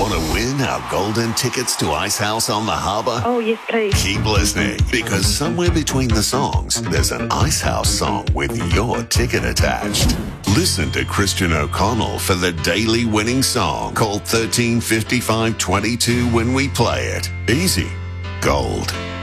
Want to win our golden tickets to Ice House on the Harbour? Oh, yes, please. Keep listening, because somewhere between the songs, there's an Ice House song with your ticket attached. Listen to Christian O'Connell for the daily winning song. Call 135522 when we play it. Easy. Gold.